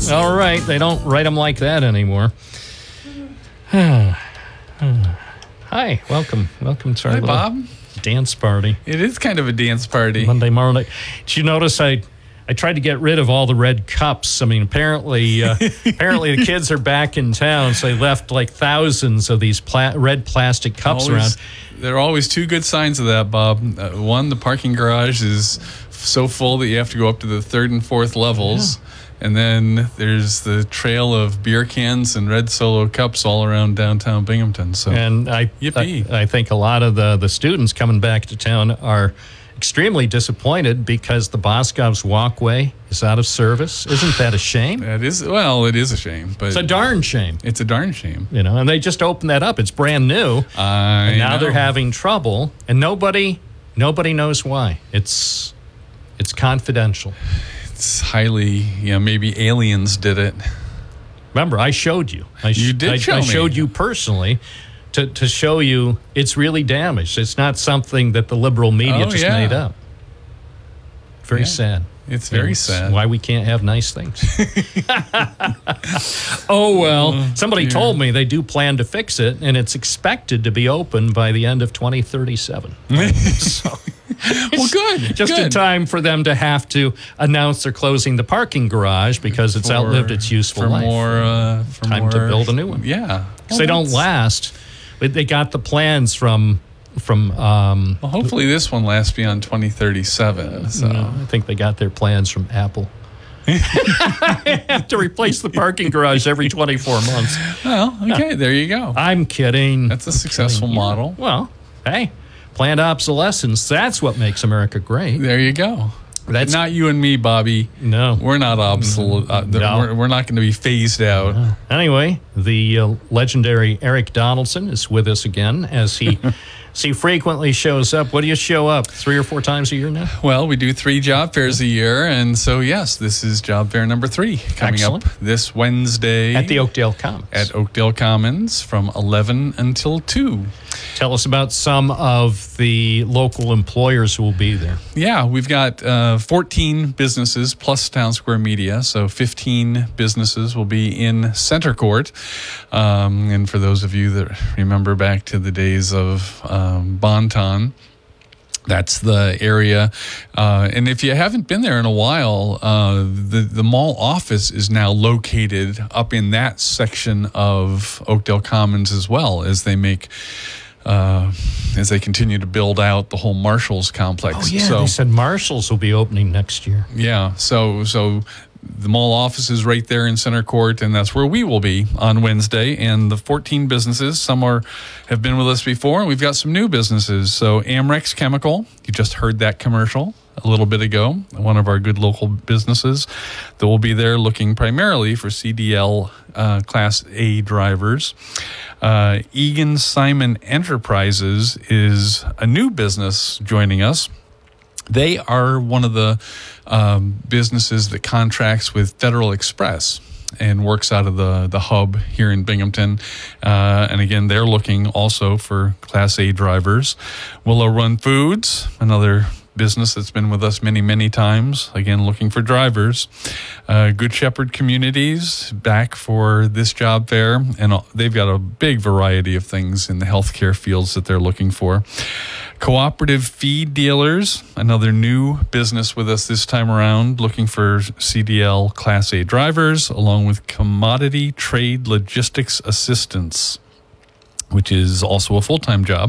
All right. They don't write them like that anymore. Hi. Welcome to our Hi, little Bob. dance party. It is kind of a dance party. Monday morning. Did you notice I tried to get rid of all the red cups? I mean, apparently the kids are back in town, so they left like thousands of these red plastic cups around. There are always two good signs of that, Bob. One, the parking garage is so full that you have to go up to the third and fourth levels. Yeah. And then there's the trail of beer cans and red Solo cups all around downtown Binghamton. So, and I think a lot of the students coming back to town are extremely disappointed because the Boscov's walkway is out of service. Isn't that a shame? It is a shame. But it's a darn shame. It's a darn shame. You know, and they just opened that up. It's brand new. And now they're having trouble, and nobody knows why. It's confidential. It's highly, maybe aliens did it. Remember, I showed you. You did show me. I showed you personally to show you it's really damaged. It's not something that the liberal media made up. Very sad. It's very sad. Why we can't have nice things. Oh, well, somebody told me they do plan to fix it, and it's expected to be open by the end of 2037. Well, good. Just in time for them to have to announce they're closing the parking garage because it's outlived its useful life. For time to build a new one. Yeah. Because they don't last. But they got the plans from well, hopefully this one lasts beyond 2037. So I think they got their plans from Apple. Have to replace the parking garage every 24 months. Well, okay, there you go. I'm kidding. That's a successful model. Well, hey, planned obsolescence, that's what makes America great. There you go. That's not you and me, Bobby. No. We're not obsolete. No. We're not going to be phased out. Anyway, the legendary Eric Donaldson is with us again as he frequently shows up. What do you show up, 3 or 4 times a year now? Well, we do 3 job fairs a year, and so, yes, this is job fair number 3 coming up this Wednesday. At the Oakdale Commons. At Oakdale Commons from 11 until 2. Tell us about some of the local employers who will be there. Yeah, we've got 14 businesses plus Town Square Media, so 15 businesses will be in Center Court. And for those of you that remember back to the days of Bonton, that's the area. And if you haven't been there in a while, the mall office is now located up in that section of Oakdale Commons as well, as they continue to build out the whole Marshalls complex. Oh, yeah, they said Marshalls will be opening next year. Yeah, so the mall office is right there in Center Court, and that's where we will be on Wednesday. And the 14 businesses, some have been with us before, and we've got some new businesses. So Amrex Chemical, you just heard that commercial a little bit ago, one of our good local businesses that will be there looking primarily for CDL Class A drivers. Egan Simon Enterprises is a new business joining us. They are one of the businesses that contracts with Federal Express and works out of the hub here in Binghamton. And again, they're looking also for Class A drivers. Willow Run Foods, another business that's been with us many, many times, again, looking for drivers. Good Shepherd Communities, back for this job fair, and they've got a big variety of things in the healthcare fields that they're looking for. Cooperative Feed Dealers, another new business with us this time around, looking for CDL Class A drivers, along with Commodity Trade Logistics Assistants, which is also a full-time job.